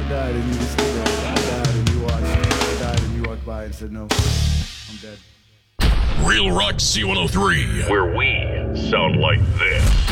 died and you were still there. I died and you watched. I died and you walked by and said no. I'm dead. Real Rock C103, where we sound like this.